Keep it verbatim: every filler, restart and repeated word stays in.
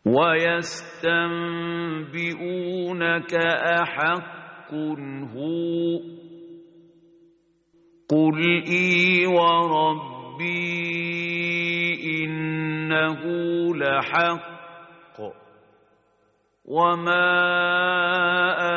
ويستنبئونك أحق هو قل إي وربي إنه لحق وما